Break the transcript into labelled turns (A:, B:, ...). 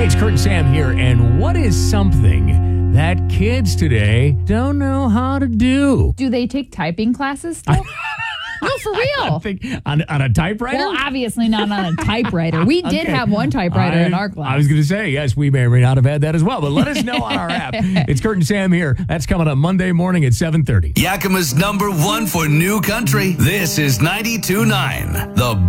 A: Hey, it's Kurt and Sam here, and what is something that kids today don't know how to do?
B: Do they take typing classes still? No, for real.
A: I think on a typewriter?
B: Well, obviously not on a typewriter. We did have one typewriter in our class.
A: I was going to say, yes, we may or may not have had that as well, but let us know on our app. It's Kurt and Sam here. That's coming up Monday morning at 7:30.
C: Yakima's #1 for new country. This is 92.9, The